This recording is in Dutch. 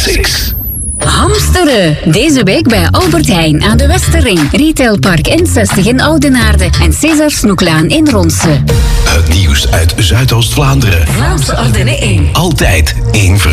Classics. Hamsteren. Deze week bij Albert Heijn aan de Westerring. Retailpark N60 in Oudenaarde en César Snoeklaan in Ronse. Het nieuws uit Zuidoost-Vlaanderen. Vlaamse Ardennen 1. Altijd in